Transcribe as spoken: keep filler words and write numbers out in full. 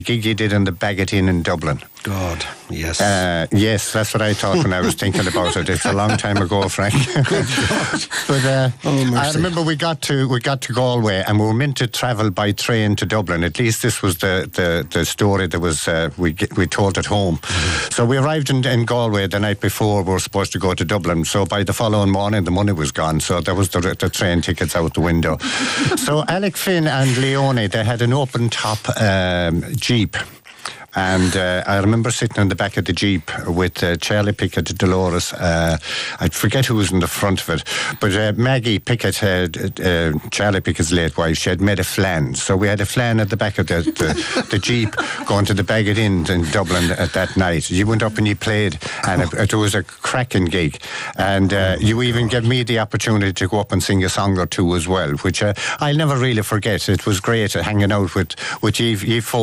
gig you did in the Bagot Inn in Dublin. God, yes. Uh, yes, that's what I thought when I was thinking about it. It's a long time ago, Frank. Good God. But uh, oh, I remember we got to we got to Galway and we were meant to travel by train to Dublin. At least this was the the, the story that was uh, we we told at home. Mm-hmm. So we arrived in, in Galway the night before. We were supposed to go to Dublin. So by the following morning, the money was gone. So there was the, the train tickets out the window. So Alec Finn and Leone, they had an open top um, Jeep. And uh, I remember sitting in the back of the Jeep with uh, Charlie Pickett, Dolores, uh, I forget who was in the front of it, but uh, Maggie Pickett, uh, uh, Charlie Pickett's late wife, she had made a flan. So we had a flan at the back of the, the, the Jeep going to the Bagot Inn in Dublin at that night. You went up and you played, and it, it was a cracking gig. And uh, you even gave me the opportunity to go up and sing a song or two as well, which uh, I'll never really forget. It was great hanging out with, with you, you